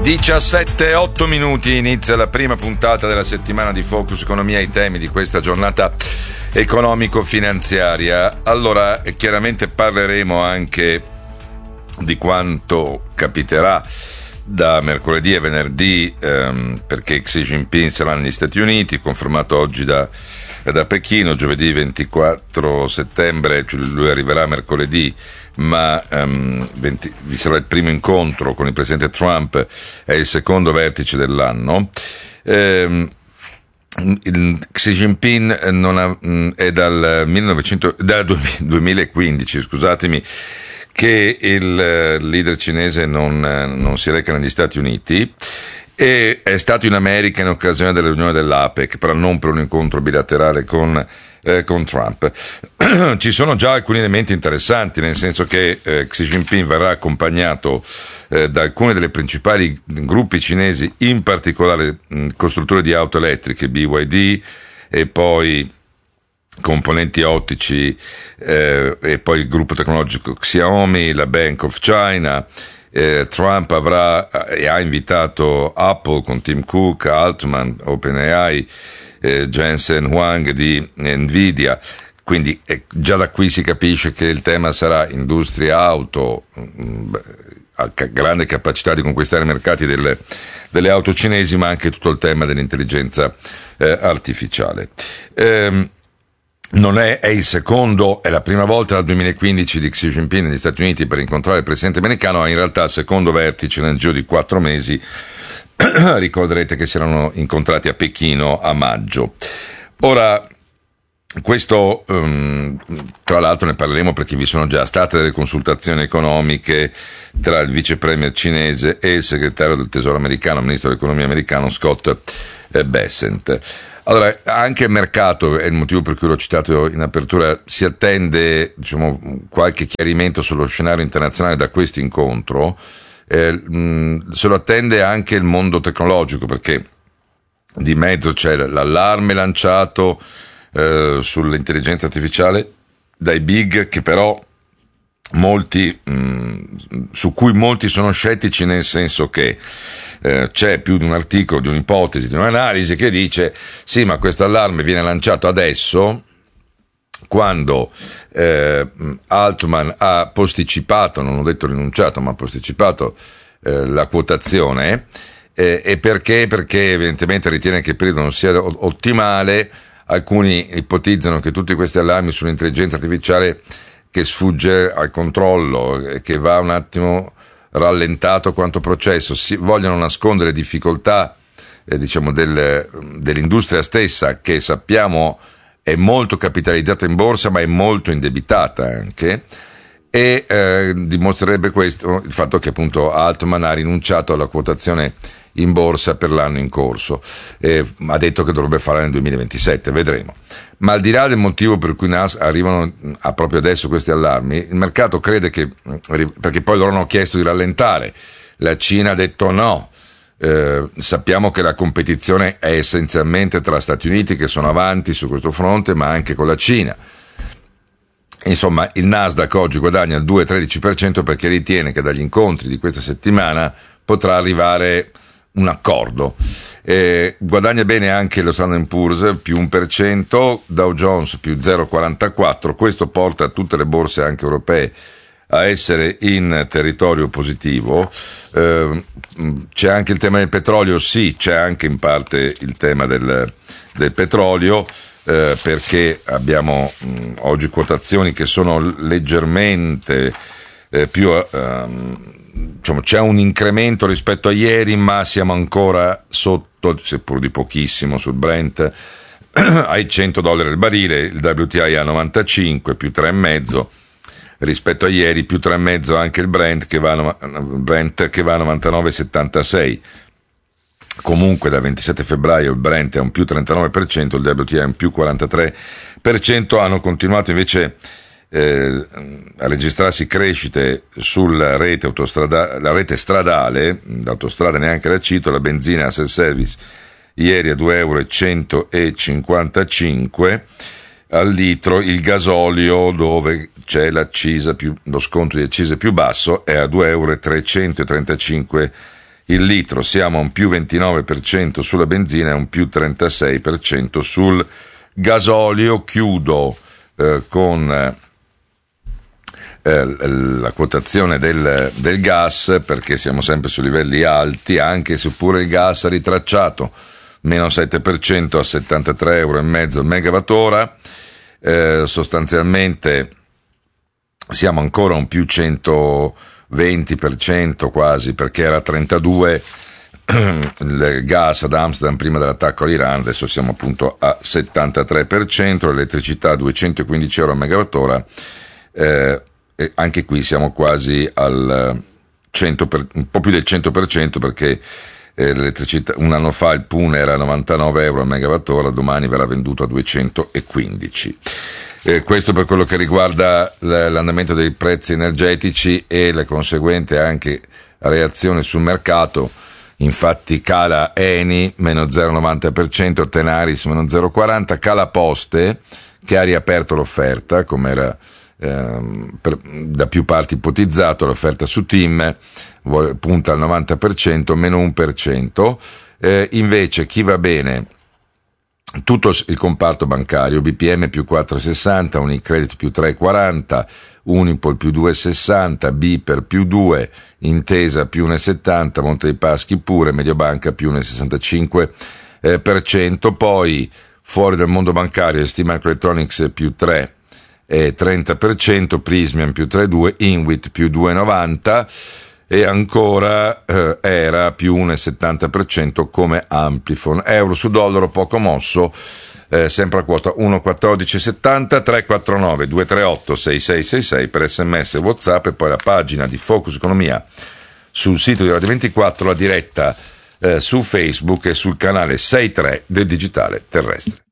17:08 inizia la prima puntata della settimana di Focus Economia, i temi di questa giornata economico-finanziaria. Allora, chiaramente parleremo anche di quanto capiterà da mercoledì e venerdì, perché Xi Jinping sarà negli Stati Uniti, confermato oggi da Pechino. Giovedì 24 settembre, cioè lui arriverà mercoledì, ma vi sarà il primo incontro con il presidente Trump e il secondo vertice dell'anno. Xi Jinping è dal 2015, scusatemi, che il leader cinese non si reca negli Stati Uniti, e è stato in America in occasione della riunione dell'APEC, però non per un incontro bilaterale con Trump. Ci sono già alcuni elementi interessanti, nel senso che Xi Jinping verrà accompagnato da alcuni dei principali gruppi cinesi, in particolare costruttori di auto elettriche, BYD, e poi componenti ottici, e poi il gruppo tecnologico Xiaomi, la Bank of China. Trump avrà e ha invitato Apple con Tim Cook, Altman, OpenAI, Jensen Huang di Nvidia, quindi già da qui si capisce che il tema sarà industria auto, grande capacità di conquistare i mercati delle auto cinesi, ma anche tutto il tema dell'intelligenza artificiale. Non è il secondo, è la prima volta dal 2015 di Xi Jinping negli Stati Uniti per incontrare il presidente americano, ma in realtà il secondo vertice nel giro di 4 mesi. Ricorderete che si erano incontrati a Pechino a maggio. Ora, questo tra l'altro ne parleremo perché vi sono già state delle consultazioni economiche tra il vice premier cinese e il segretario del tesoro americano, ministro dell'economia americano Scott Bessent. Allora, anche il mercato, è il motivo per cui l'ho citato in apertura, si attende, qualche chiarimento sullo scenario internazionale da questo incontro. Se lo attende anche il mondo tecnologico, perché di mezzo c'è l'allarme lanciato sull'intelligenza artificiale dai big, che però su cui molti sono scettici, nel senso che c'è più di un articolo, di un'ipotesi, di un'analisi che dice sì, ma questo allarme viene lanciato adesso, quando Altman ha posticipato, non ho detto rinunciato, ma ha posticipato la quotazione, e perché evidentemente ritiene che il periodo non sia ottimale. Alcuni ipotizzano che tutti questi allarmi sull'intelligenza artificiale che sfugge al controllo, che va un attimo rallentato quanto processo, vogliono nascondere difficoltà dell'industria stessa, che sappiamo è molto capitalizzata in borsa ma è molto indebitata anche, e dimostrerebbe questo il fatto che appunto Altman ha rinunciato alla quotazione in borsa per l'anno in corso, ha detto che dovrebbe farla nel 2027, vedremo. Ma al di là del motivo per cui arrivano proprio adesso questi allarmi, il mercato crede che, perché poi loro hanno chiesto di rallentare, la Cina ha detto no. Sappiamo che la competizione è essenzialmente tra Stati Uniti, che sono avanti su questo fronte, ma anche con la Cina. Insomma, il Nasdaq oggi guadagna il 2,13% perché ritiene che dagli incontri di questa settimana potrà arrivare un accordo. Guadagna bene anche lo Standard & Poor's, più 1%, Dow Jones più 0,44%. Questo porta tutte le borse anche europee a essere in territorio positivo. C'è anche il tema del petrolio, sì, c'è anche in parte il tema del petrolio, perché abbiamo oggi quotazioni che sono leggermente più c'è un incremento rispetto a ieri, ma siamo ancora sotto, seppur di pochissimo, sul Brent ai $100 il barile, il WTI a 95, più 3,5 rispetto a ieri, più 3,5 anche il Brent che va a 99,76. Comunque dal 27 febbraio il Brent è un più 39%, il WTI è un più 43%. Hanno continuato invece a registrarsi crescite sulla rete la rete stradale, l'autostrada neanche la cito, la benzina a self-service ieri a €2,155 al litro, il gasolio, dove c'è l'accisa lo sconto di accise più basso, è a €2,335 il litro, siamo a un più 29% sulla benzina e un più 36% sul gasolio. Chiudo con la quotazione del gas, perché siamo sempre su livelli alti, anche se pure il gas ha ritracciato meno 7% a 73,5 euro al megawattora. Sostanzialmente siamo ancora un più 120% quasi, perché era 32 il gas ad Amsterdam prima dell'attacco all'Iran, adesso siamo appunto a 73%, l'elettricità a 215 euro al megawattora, e anche qui siamo quasi al 100 un po' più del 100%, perché l'elettricità, un anno fa il PUN era a 99 euro al megawattora, domani verrà venduto a 215. Questo per quello che riguarda l'andamento dei prezzi energetici e la conseguente anche reazione sul mercato. Infatti cala Eni meno 0,90%, Tenaris meno 0,40%, cala Poste, che ha riaperto l'offerta come era da più parti ipotizzato, l'offerta su TIM punta al 90%, meno 1%. Invece chi va bene, tutto il comparto bancario, BPM più 4,60, Unicredit più 3,40, Unipol più 2,60, Biper più 2, Intesa più 1,70, Monte dei Paschi pure, Mediobanca più 1,65%. Poi fuori dal mondo bancario ST Microelectronics più 3 e 30%, Prismian più 3,2, Inwit più 2,90 e ancora era più 1,70% come Amplifon. Euro su dollaro poco mosso, sempre a quota 1,1470, 349 238 6666 per SMS e WhatsApp, e poi la pagina di Focus Economia sul sito di Radio 24, la diretta su Facebook e sul canale 63 del Digitale Terrestre.